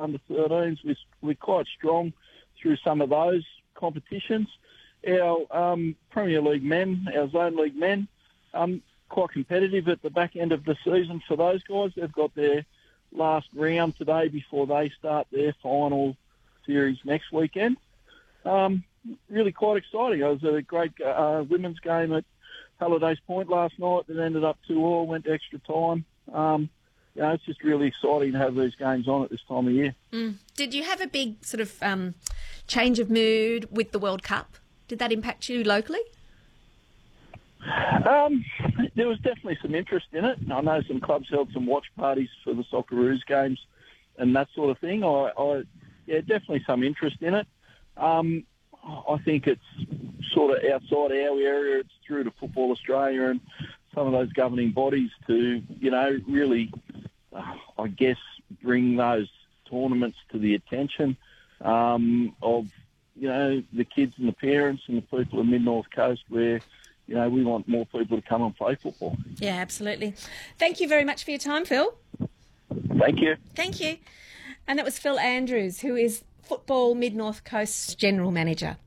under-13s. We're quite strong through some of those competitions. Our Premier League men, our Zone League men, quite competitive at the back end of the season for those guys. They've got their last round today before they start their final series next weekend. Really quite exciting. It was a great women's game at Halliday's Point last night that ended up 2-2, went to extra time. It's just really exciting to have these games on at this time of year. Did you have a big sort of change of mood with the World Cup? Did that impact you locally? There was definitely some interest in it. I know some clubs held some watch parties for the Socceroos games and that sort of thing. Definitely some interest in it. I think it's sort of outside our area. It's through to Football Australia and some of those governing bodies to, really, I guess, bring those tournaments to the attention of, the kids and the parents and the people of Mid-North Coast where, we want more people to come and play football. Yeah, absolutely. Thank you very much for your time, Phil. Thank you. Thank you. And that was Phil Andrews, who is Football Mid-North Coast's General Manager.